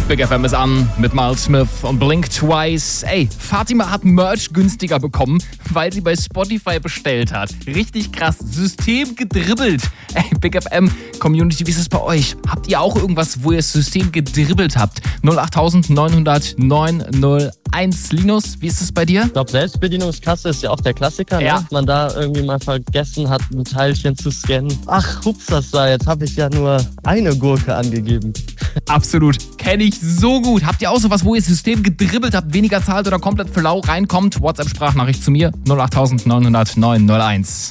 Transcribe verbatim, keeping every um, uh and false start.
Big F M ist an mit Miles Smith und Blink Twice. Ey, Fatima hat Merch günstiger bekommen, weil sie bei Spotify bestellt hat. Richtig krass, System gedribbelt. Ey, Big F M Community, wie ist es bei euch? Habt ihr auch irgendwas, wo ihr das System gedribbelt habt? null acht neun null null neun null eins. Linus, wie ist es bei dir? Ich glaube, Selbstbedienungskasse ist ja auch der Klassiker, ja. ne? Man da irgendwie mal vergessen hat, ein Teilchen zu scannen. Ach, hups, das da, jetzt habe ich ja nur eine Gurke angegeben. Absolut, kenne ich so gut. Habt ihr auch sowas, wo ihr das System gedribbelt habt, weniger zahlt oder komplett für lau reinkommt? WhatsApp-Sprachnachricht zu mir null acht neun null null neun null eins.